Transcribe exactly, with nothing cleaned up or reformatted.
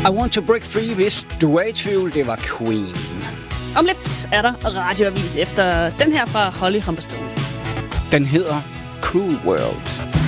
I Want to Break Free, hvis du er i tvivl, det var Queen. Om lidt er der radioavis efter den her fra Holly Humberstone. Den hedder Cruel World.